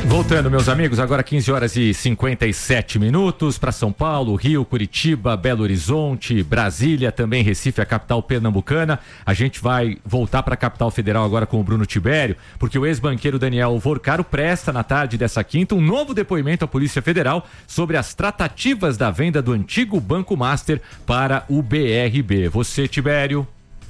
Voltando, meus amigos, agora 15 horas e 57 minutos para São Paulo, Rio, Curitiba, Belo Horizonte, Brasília, também Recife, a capital pernambucana. A gente vai voltar para a capital federal agora com o Bruno Tibério, porque o ex-banqueiro Daniel Vorcaro presta na tarde dessa quinta um novo depoimento à Polícia Federal sobre as tratativas da venda do antigo Banco Master para o BRB. Você, Tibério?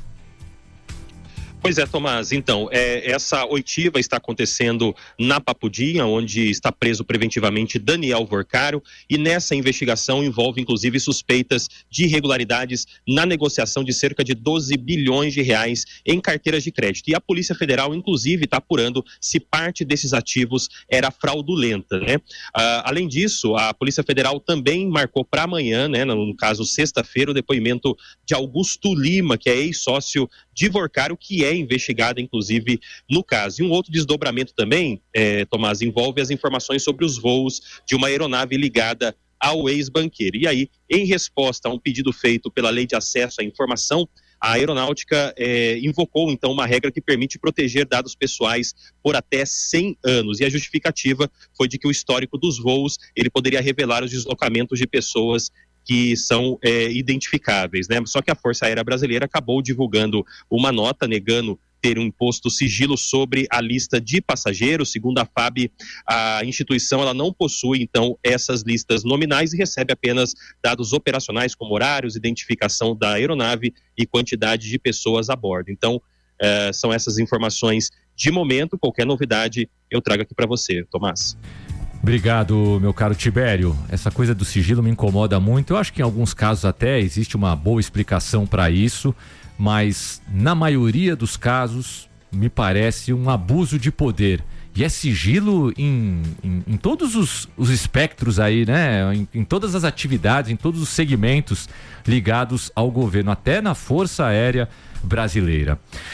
Pois é, Tomás, então, essa oitiva está acontecendo na Papudinha, onde está preso preventivamente Daniel Vorcaro, e nessa investigação envolve inclusive suspeitas de irregularidades na negociação de cerca de 12 bilhões de reais em carteiras de crédito. E a Polícia Federal, inclusive, está apurando se parte desses ativos era fraudulenta, né? Além disso, a Polícia Federal também marcou para amanhã, né, no caso sexta-feira, o depoimento de Augusto Lima, que é ex-sócio de Vorcaro, que é investigado, inclusive, no caso. E um outro desdobramento também, Tomás, envolve as informações sobre os voos de uma aeronave ligada ao ex-banqueiro. E aí, em resposta a um pedido feito pela Lei de Acesso à Informação, a Aeronáutica invocou, então, uma regra que permite proteger dados pessoais por até 100 anos. E a justificativa foi de que o histórico dos voos, ele poderia revelar os deslocamentos de pessoas que são identificáveis, né? Só que a Força Aérea Brasileira acabou divulgando uma nota negando ter um imposto sigilo sobre a lista de passageiros. Segundo a FAB, a instituição ela não possui, então, essas listas nominais e recebe apenas dados operacionais como horários, identificação da aeronave e quantidade de pessoas a bordo. Então, são essas informações de momento. Qualquer novidade eu trago aqui para você, Tomás. Obrigado, meu caro Tibério. Essa coisa do sigilo me incomoda muito. Eu acho que em alguns casos até existe uma boa explicação para isso, mas na maioria dos casos me parece um abuso de poder. E é sigilo em todos os espectros aí, né? Em todas as atividades, em todos os segmentos ligados ao governo, até na Força Aérea Brasileira.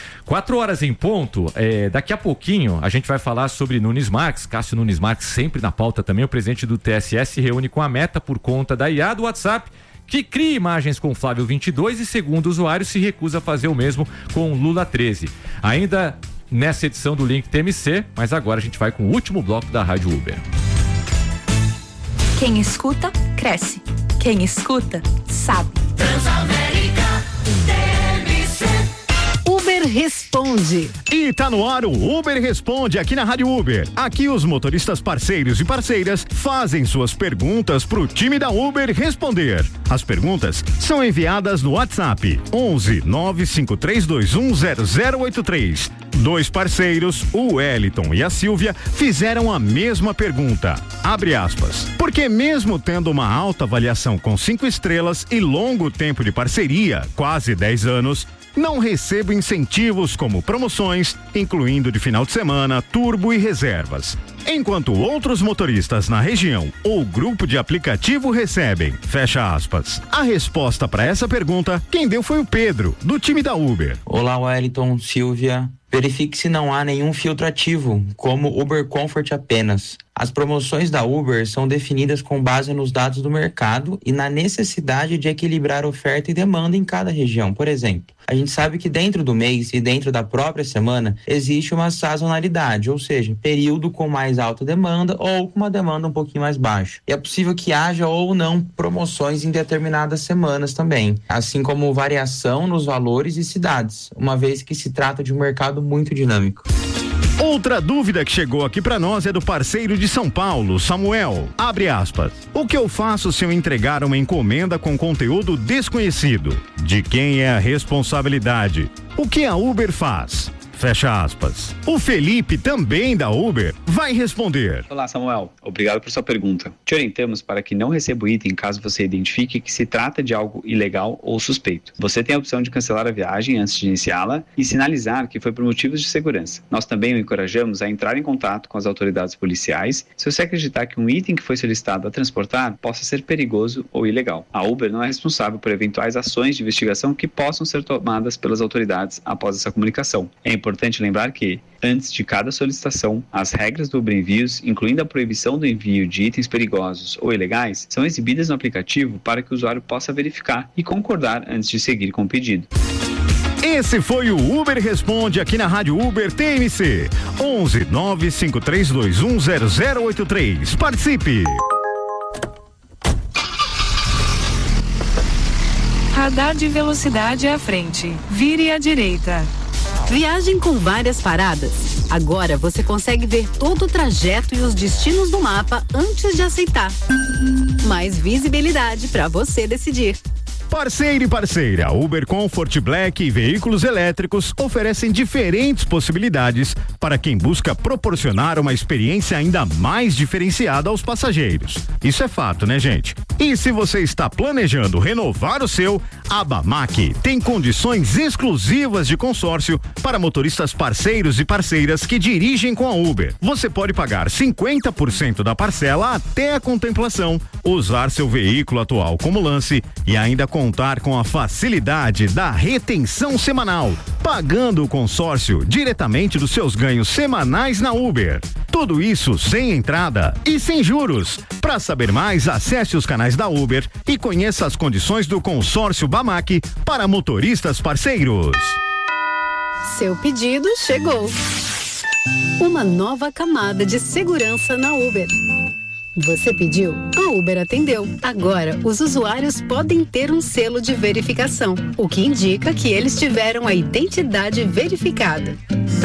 4 horas em ponto, daqui a pouquinho a gente vai falar sobre Nunes Marques, Cássio Nunes Marques, sempre na pauta também. O presidente do TSE se reúne com a Meta por conta da IA do WhatsApp, que cria imagens com Flávio 22 e, segundo o usuário, se recusa a fazer o mesmo com Lula 13. Ainda nessa edição do Link TMC, mas agora a gente vai com o último bloco da Rádio Uber. Quem escuta, cresce. Quem escuta, sabe. Transamérica TMC. Uber Responde. E tá no ar o Uber Responde aqui na Rádio Uber. Aqui os motoristas parceiros e parceiras fazem suas perguntas pro time da Uber responder. As perguntas são enviadas no WhatsApp 11 95321 0083. 2 parceiros, o Wellington e a Silvia, fizeram a mesma pergunta. Abre aspas. Porque mesmo tendo uma alta avaliação com 5 estrelas e longo tempo de parceria, quase 10 anos, não recebo incentivos como promoções, incluindo de final de semana, turbo e reservas. Enquanto outros motoristas na região ou grupo de aplicativo recebem, fecha aspas. A resposta para essa pergunta, quem deu foi o Pedro, do time da Uber. Olá, Wellington, Silvia. Verifique se não há nenhum filtro ativo, como Uber Comfort apenas. As promoções da Uber são definidas com base nos dados do mercado e na necessidade de equilibrar oferta e demanda em cada região. Por exemplo, a gente sabe que dentro do mês e dentro da própria semana existe uma sazonalidade, ou seja, período com mais alta demanda ou com uma demanda um pouquinho mais baixa. E é possível que haja ou não promoções em determinadas semanas também, assim como variação nos valores e cidades, uma vez que se trata de um mercado muito dinâmico. Outra dúvida que chegou aqui pra nós é do parceiro de São Paulo, Samuel. Abre aspas. O que eu faço se eu entregar uma encomenda com conteúdo desconhecido? De quem é a responsabilidade? O que a Uber faz? Fecha aspas. O Felipe, também da Uber, vai responder. Olá, Samuel. Obrigado por sua pergunta. Te orientamos para que não receba o item caso você identifique que se trata de algo ilegal ou suspeito. Você tem a opção de cancelar a viagem antes de iniciá-la e sinalizar que foi por motivos de segurança. Nós também o encorajamos a entrar em contato com as autoridades policiais se você acreditar que um item que foi solicitado a transportar possa ser perigoso ou ilegal. A Uber não é responsável por eventuais ações de investigação que possam ser tomadas pelas autoridades após essa comunicação. É importante lembrar que, antes de cada solicitação, as regras do Uber Envios, incluindo a proibição do envio de itens perigosos ou ilegais, são exibidas no aplicativo para que o usuário possa verificar e concordar antes de seguir com o pedido. Esse foi o Uber Responde aqui na Rádio Uber TMC. 11 95321 0083. Participe! Radar de velocidade à frente. Vire à direita. Viagem com várias paradas. Agora você consegue ver todo o trajeto e os destinos do mapa antes de aceitar. Mais visibilidade para você decidir. Parceiro e parceira, Uber Comfort Black e veículos elétricos oferecem diferentes possibilidades para quem busca proporcionar uma experiência ainda mais diferenciada aos passageiros. Isso é fato, né, gente? E se você está planejando renovar o seu, a Bamac tem condições exclusivas de consórcio para motoristas parceiros e parceiras que dirigem com a Uber. Você pode pagar 50% da parcela até a contemplação, usar seu veículo atual como lance e ainda contar com a facilidade da retenção semanal, pagando o consórcio diretamente dos seus ganhos semanais na Uber. Tudo isso sem entrada e sem juros. Para saber mais, acesse os canais da Uber e conheça as condições do consórcio Bamac para motoristas parceiros. Seu pedido chegou. Uma nova camada de segurança na Uber. Você pediu, a Uber atendeu. Agora, os usuários podem ter um selo de verificação, o que indica que eles tiveram a identidade verificada.